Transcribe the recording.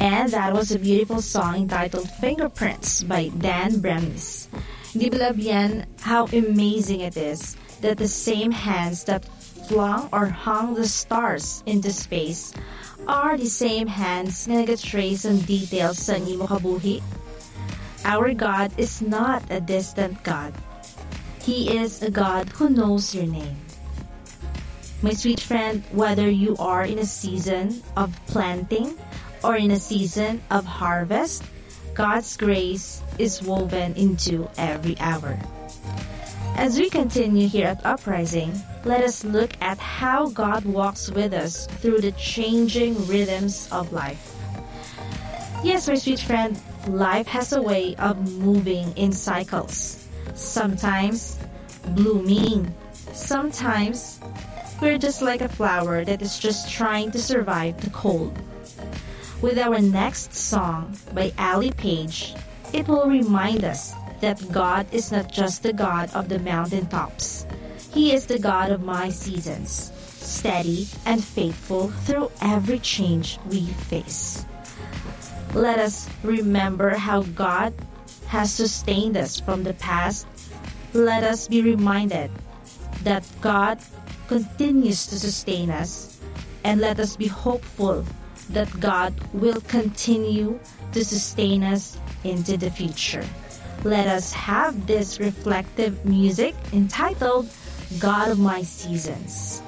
And that was a beautiful song entitled Fingerprints by Dan Bremis. Di ba love yan how amazing it is that the same hands that flung or hung the stars into space are the same hands na nag-trace ang details sa imo kabuhi? Our God is not a distant God. He is a God who knows your name. My sweet friend, whether you are in a season of planting or in a season of harvest, God's grace is woven into every hour. As we continue here at Uprising, let us look at how God walks with us through the changing rhythms of life. Yes, my sweet friend, life has a way of moving in cycles. Sometimes blooming, sometimes we're just like a flower that is just trying to survive the cold. With our next song by Ali Page, it will remind us that God is not just the God of the mountaintops. He is the God of my seasons, steady and faithful through every change we face. Let us remember how God has sustained us from the past. Let us be reminded that God continues to sustain us, and let us be hopeful that God will continue to sustain us into the future. Let us have this reflective music entitled God of My Seasons.